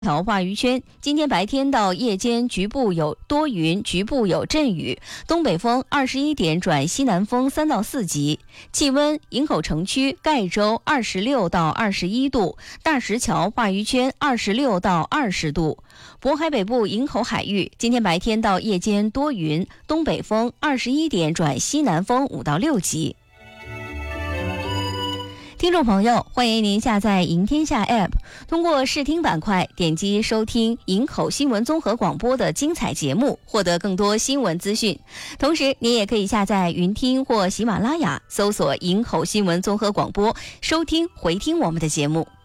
条话语圈，今天白天到夜间局部有多云，局部有阵雨，东北风21点转西南风3到4级。气温：营口城区、盖州26到21度，大石桥话语圈26到20度。渤海北部营口海域，今天白天到夜间多云，东北风21点转西南风5到6级。听众朋友，欢迎您下载赢天下 App， 通过视听板块点击收听营口新闻综合广播的精彩节目，获得更多新闻资讯。同时，您也可以下载云听或喜马拉雅，搜索营口新闻综合广播，收听回听我们的节目。